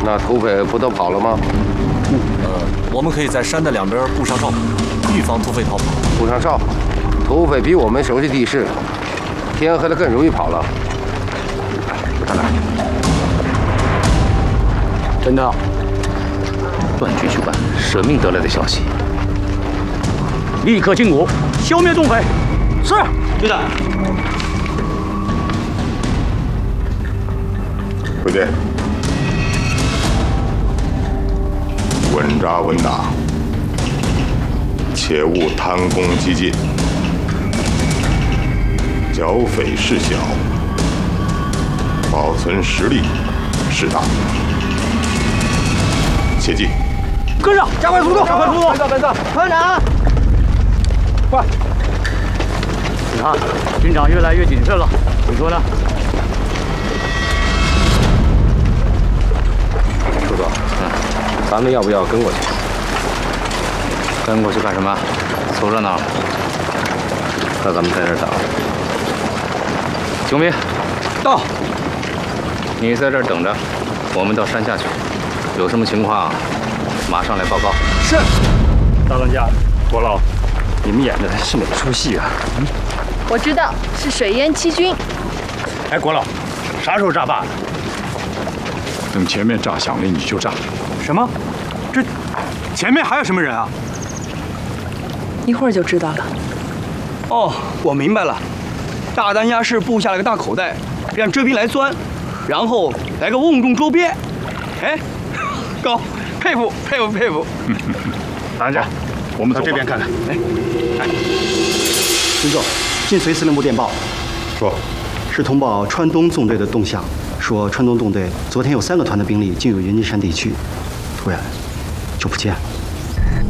那土匪不都跑了吗？ 我们可以在山的两边布上哨，预防土匪逃跑。 布上哨，土匪比我们熟悉地势，天黑了更容易跑了。看来， 真的，段局主办舍命得来的消息，立刻进谷，消灭洞匪。是，队长。 回电。 稳扎稳打，切勿贪功激进，剿匪事小，保存实力是大。切记， 跟上，加快速度，加快速度！班长，团长，快！你看，军长越来越谨慎了，你说呢？ 副总，咱们要不要跟过去？ 跟过去干什么？凑热闹？ 那咱们在这儿等。 雄兵， 到。 你在这儿等着，我们到山下去，有什么情况，马上来报告。 是。大当家，国老，你们演的是哪出戏啊？ 我知道是水淹七军。 哎，国老，啥时候炸坝的？等前面炸响了，你就炸。什么？这前面还有什么人啊？ 一会儿就知道了。 哦，我明白了，大当家是布下了个大口袋，让追兵来钻，然后来个瓮中捉鳖。哎，高，佩服佩服佩服。 大当家，我们到这边看看。 哎， 军座，晋绥司令部电报， 说， 是通报川东纵队的动向，说川东纵队昨天有3个团的兵力进入云金山地区，突然就不见了。